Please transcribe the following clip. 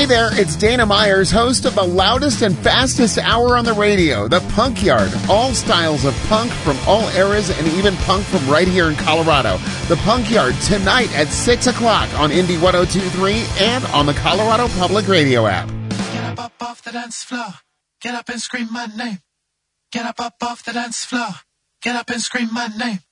Hey there, it's Dana Myers, host of the loudest and fastest hour on the radio, The Punk Yard. All styles of punk from all eras and even punk from right here in Colorado. The Punk Yard tonight at 6 o'clock on Indie 102.3 and on the Colorado Public Radio app. Get up off the dance floor. Get up and scream my name. Get up off the dance floor. Get up and scream my name.